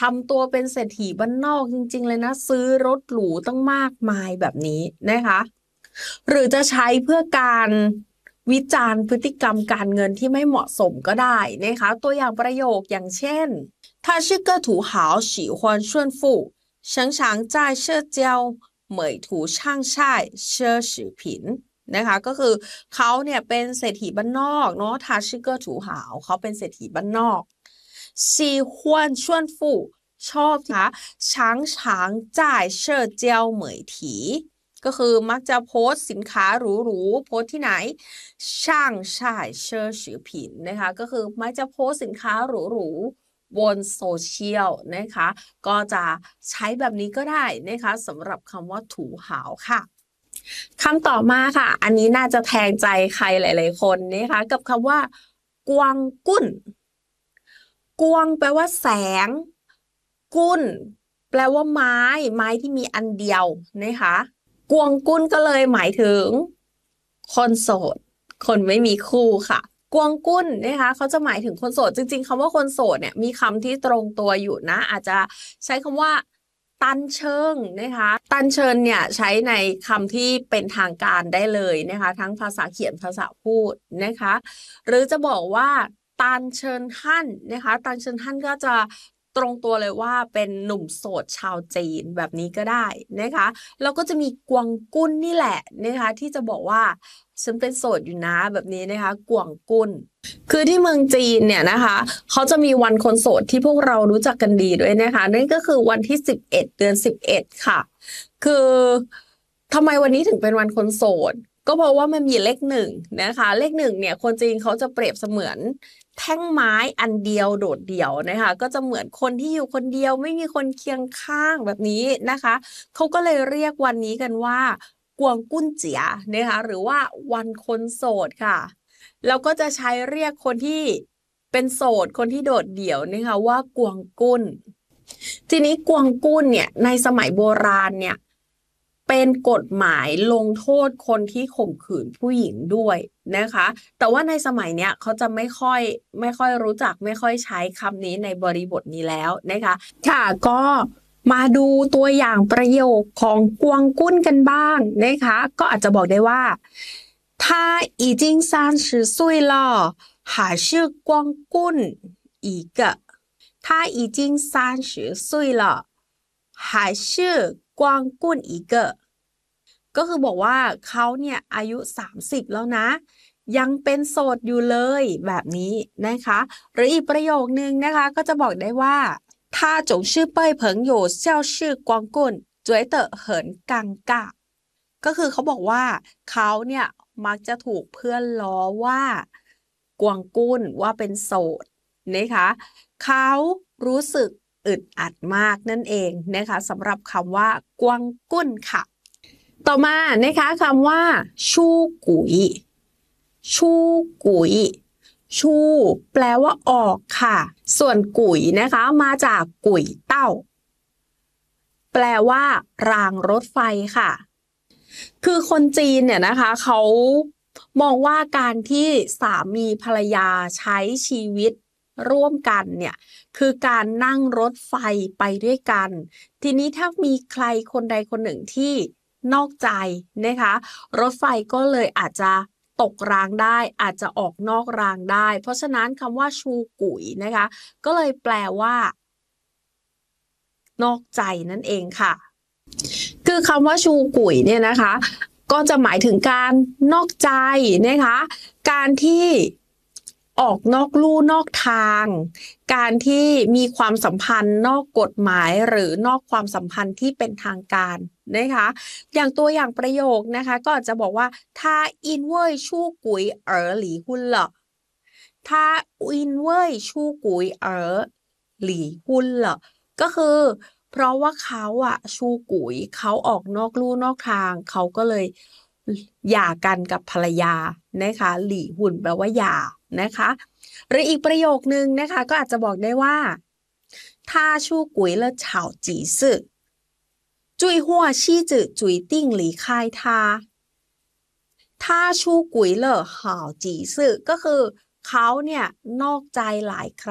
ำตัวเป็นเศรษฐีบ้านนอกจริงๆเลยนะซื้อรถหรูตั้งมากมายแบบนี้นะคะหรือจะใช้เพื่อการวิจารณ์พฤติกรรมการเงินที่ไม่เหมาะสมก็ได้นะคะตัวอย่างประโยคอย่างเช่น他是个土豪喜欢炫富常常在社交美图上晒奢侈品นะคะก็คือเขาเนี่ยเป็นเศรษฐีบ้านนอกเนาะ他是个土豪เขาเป็นเศรษฐีบ้านนอก喜欢炫富ชอบนะคะ常常在社交媒体ก็คือมักจะโพสต์สินค้าหรูๆโพสต์ที่ไหนช่างช่ายเชอร์สือผินนะคะก็คือมักจะโพสต์สินค้าหรูๆบนโซเชียลนะคะก็จะใช้แบบนี้ก็ได้นะคะสำหรับคำว่าถูหาวค่ะคำต่อมาค่ะอันนี้น่าจะแทงใจใครหลายๆคนนะคะกับคำว่ากวางกุ้นกวางแปลว่าแสงกุ้นแปลว่าไม้ที่มีอันเดียวนะคะกวงกุ้นก็เลยหมายถึงคนโสดคนไม่มีคู่ค่ะกวงกุ้นนะคะเขาจะหมายถึงคนโสดจริงๆคำว่าคนโสดเนี่ยมีคำที่ตรงตัวอยู่นะอาจจะใช้คำว่าตันเชิงนะคะตันเชิญเนี่ยใช้ในคำที่เป็นทางการได้เลยนะคะทั้งภาษาเขียนภาษาพูดนะคะหรือจะบอกว่าตันเชิญฮั่นนะคะตันเชิญฮั่นก็จะตรงตัวเลยว่าเป็นหนุ่มโสดชาวจีนแบบนี้ก็ได้นะคะแล้วก็จะมีกวางกุ้นนี่แหละนะคะที่จะบอกว่าฉันเป็นโสดอยู่นะแบบนี้นะคะกวางกุ้นคือที่เมืองจีนเนี่ยนะคะเขาจะมีวันคนโสดที่พวกเรารู้จักกันดีด้วยนะคะนั่นก็คือวันที่11เดือน11ค่ะคือทำไมวันนี้ถึงเป็นวันคนโสดก็เพราะว่ามันมีเลขหนึ่งนะคะเลขหนึ่งเนี่ยคนจีนเขาจะเปรียบเสมือนแท่งไม้อันเดียวโดดเดี่ยวนะคะก็จะเหมือนคนที่อยู่คนเดียวไม่มีคนเคียงข้างแบบนี้นะคะเขาก็เลยเรียกวันนี้กันว่ากวางกุ้นเจียนะคะหรือว่าวันคนโสดค่ะแล้วก็จะใช้เรียกคนที่เป็นโสดคนที่โดดเดี่ยวนะคะว่ากวางกุ้นทีนี้กวางกุ้นเนี่ยในสมัยโบราณเนี่ยเป็นกฎหมายลงโทษคนที่ข่มขืนผู้หญิงด้วยนะคะแต่ว่าในสมัยเนี้ยเขาจะไม่ค่อยรู้จักไม่ค่อยใช้คำนี้ในบริบทนี้แล้วนะคะค่ะก็มาดูตัวอย่างประโยคของกวางกุ้นกันบ้างนะคะก็อาจจะบอกได้ว่า他已经30岁了还是光棍一个他已经30岁了还是กวางกุ้นอีกก็คือบอกว่าเขาเนี่ยอายุ30แล้วนะยังเป็นโสดอยู่เลยแบบนี้นะคะหรืออีกประโยคนึงนะคะก็จะบอกได้ว่า他总是被朋友笑是光棍觉得很尴尬ก็คือเขาบอกว่าเขาเนี่ยมักจะถูกเพื่อนล้อว่ากวางกุ้นว่าเป็นโสดนะคะเขารู้สึกอึดอัดมากนั่นเองนะคะสำหรับคำว่ากวางกุ้นค่ะต่อมานะคะคำว่าชูกุยชูกุยชูแปลว่าออกค่ะส่วนกุยนะคะมาจากกุยเต้าแปลว่ารางรถไฟค่ะคือคนจีนเนี่ยนะคะเขามองว่าการที่สามีภรรยาใช้ชีวิตร่วมกันเนี่ยคือการนั่งรถไฟไปด้วยกันทีนี้ถ้ามีใครคนใดคนหนึ่งที่นอกใจนะคะรถไฟก็เลยอาจจะตกรางได้อาจจะออกนอกรางได้เพราะฉะนั้นคำว่าชูกุ๋ยนะคะก็เลยแปลว่านอกใจนั่นเองค่ะคือคำว่าชูกุ๋ยเนี่ยนะคะก็จะหมายถึงการนอกใจนะคะการที่ออกนอกลู่นอกทางการที่มีความสัมพันธ์นอกกฎหมายหรือนอกความสัมพันธ์ที่เป็นทางการนะคะอย่างตัวอย่างประโยคนะคะก็อาจจะบอกว่า他因为出轨而离婚了他因为出轨而离婚了ก็คือเพราะว่าเขาอะชูกุ๋ยเขาออกนอกลู่นอกทางเขาก็เลยหย่ากันกับภรรยานะคะหลี่หุ่นแปลว่าหย่านะคะหรืออีกประโยคนึงนะคะก็อาจจะบอกได้ว่า他出轨了好几次最后妻子决定离开他他出轨了好几次ก็คือเขาเนี่ยนอกใจหลายครั้ง